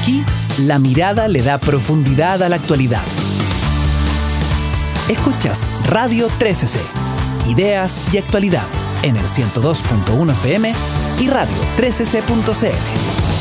Aquí, la mirada le da profundidad a la actualidad. Escuchas Radio 13C, ideas y actualidad en el 102.1 FM y radio 13c.cl.